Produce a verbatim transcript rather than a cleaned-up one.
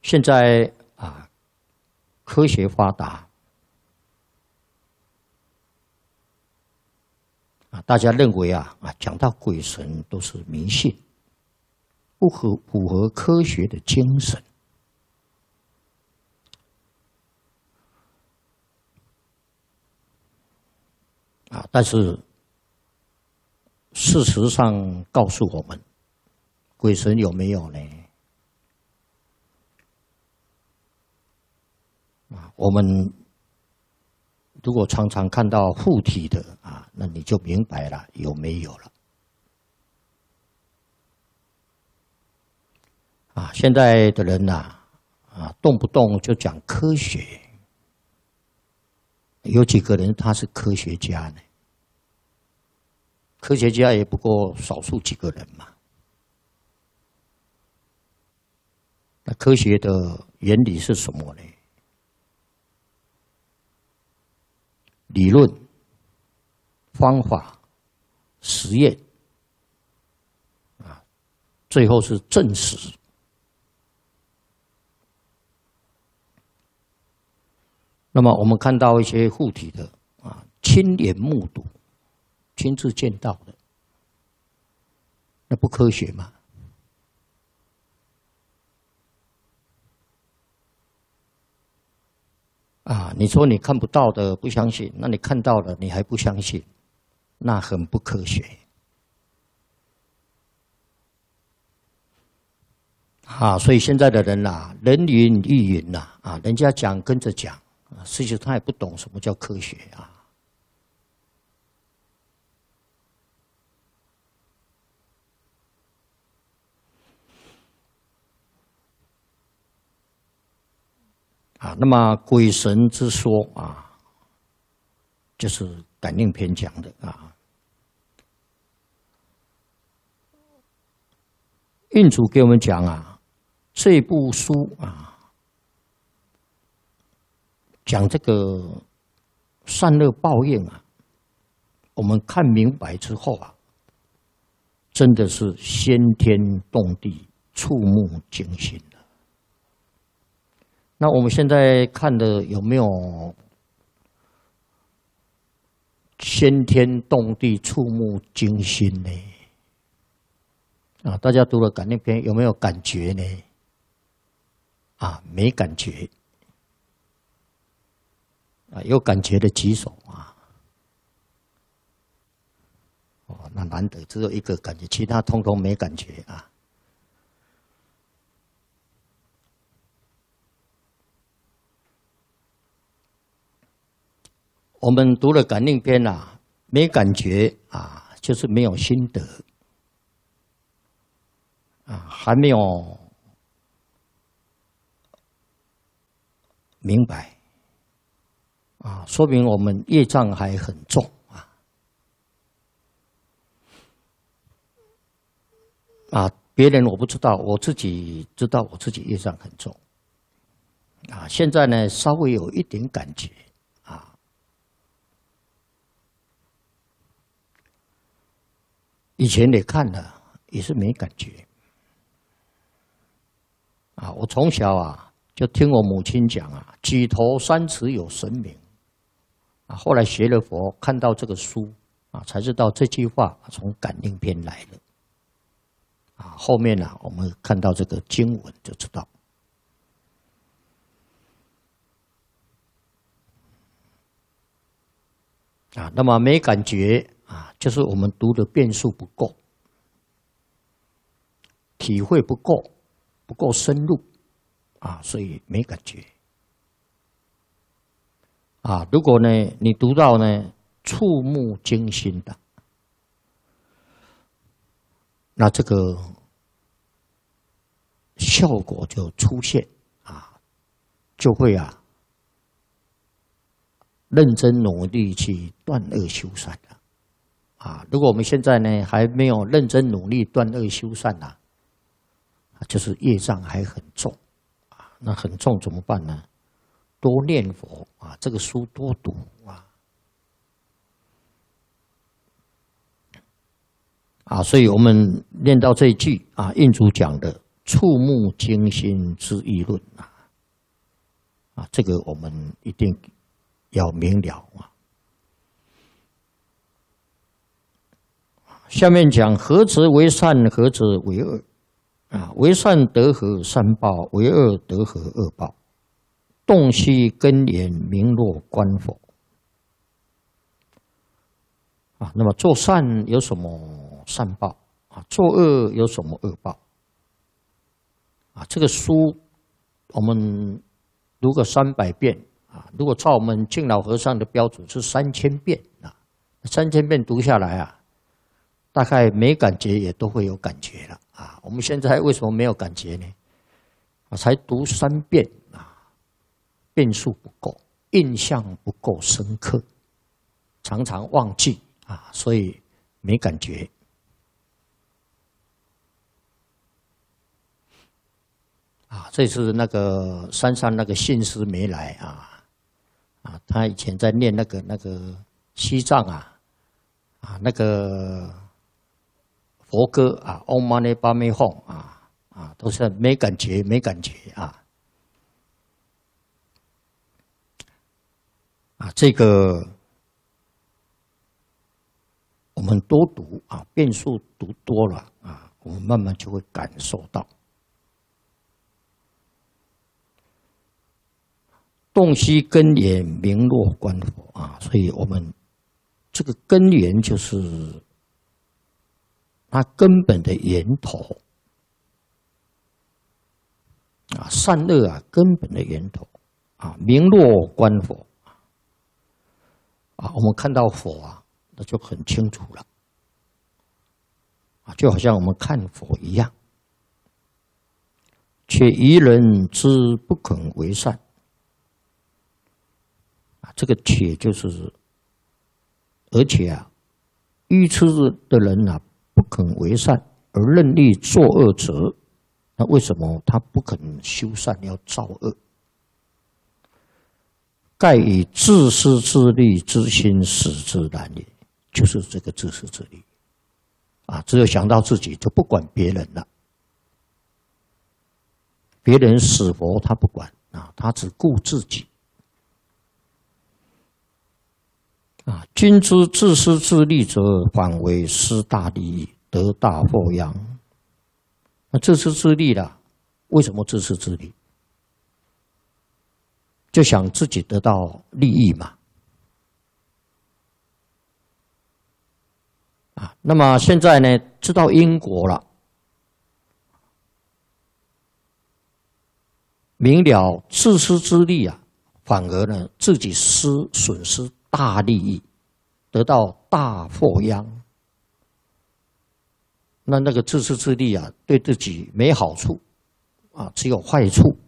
现在啊，科学发达啊，大家认为啊啊，讲到鬼神都是迷信，不合符合科学的精神。啊，但是事实上告诉我们，鬼神有没有呢？啊，我们如果常常看到附体的啊，那你就明白了有没有了。啊，现在的人呐，啊，动不动就讲科学。有几个人他是科学家呢？科学家也不过少数几个人嘛。那科学的原理是什么呢？理论、方法、实验，啊，最后是证实。那么我们看到一些附体的啊，亲眼目睹、亲自见到的，那不科学吗？啊，你说你看不到的不相信，那你看到了你还不相信，那很不科学。啊，所以现在的人呐、啊，人云亦云呐，啊，人家讲跟着讲。实际他也不懂什么叫科学啊！啊，那么鬼神之说啊，就是《感应篇》讲的啊。印主给我们讲啊，这部书啊。讲这个善恶报应啊，我们看明白之后啊，真的是先天动地、触目惊心的。那我们现在看的有没有先天动地、触目惊心呢？啊，大家读了感应篇有没有感觉呢？啊，没感觉。啊，有感觉的举手啊！哦，那难得只有一个感觉，其他通通没感觉啊。我们读了感应篇啊，没感觉啊，就是没有心得啊，还没有明白。啊，说明我们业障还很重啊！啊，别人我不知道，我自己知道我自己业障很重。啊，现在呢稍微有一点感觉啊，以前也看了，也是没感觉。啊，我从小啊就听我母亲讲啊，举头三尺有神明。啊，后来学了佛，看到这个书啊，才知道这句话从感应篇来的。啊，后面呢、啊，我们看到这个经文就知道。啊，那么没感觉啊，就是我们读的遍数不够，体会不够，不够深入，啊，所以没感觉。啊，如果呢，你读到呢触目惊心的，那这个效果就出现啊，就会啊认真努力去断恶修善了啊。如果我们现在呢还没有认真努力断恶修善呐，就是业障还很重啊。那很重怎么办呢？多念佛啊，这个书多读啊，啊，所以我们念到这一句啊，印主讲的触目惊心之议论啊！啊，这个我们一定要明了啊。下面讲何则为善，何则为恶啊？为善得何善报，为恶得何恶报？洞悉根源，明若观佛啊。那么做善有什么善报啊？做恶有什么恶报啊？这个书我们读个三百遍啊，如果照我们敬老和尚的标准是三千遍啊，三千遍读下来啊，大概没感觉也都会有感觉了啊。我们现在为什么没有感觉呢？啊，才读三遍啊，遍数不够，印象不够深刻，常常忘记啊，所以没感觉。啊，这次那个山上那个信师没来啊，啊，他以前在念那个那个西藏啊，啊那个佛歌啊 ，Om Mani Padme Hum 啊啊，都是没感觉，没感觉啊。啊，这个我们多读啊，遍数读多了啊，我们慢慢就会感受到。洞悉根源，明若观佛啊，所以我们这个根源就是它根本的源头啊，善恶啊，根本的源头啊，明若观佛啊，我们看到佛啊，那就很清楚了啊，就好像我们看佛一样。且愚人之不肯为善。这个且就是，而且啊，愚痴的人啊，不肯为善而任意作恶者，那为什么他不肯修善，要造恶？盖以自私自利之心使之然也，就是这个自私自利啊，只有想到自己，就不管别人了。别人死活他不管啊，他只顾自己。啊，君之自私自利者，反为失大利益，得大祸殃。那自私自利啦，为什么自私自利？就想自己得到利益嘛。啊，那么现在呢，知道因果了，明了自私自利啊，反而呢自己失损失大利益，得到大祸殃。那那个自私自利啊，对自己没好处啊，只有坏处。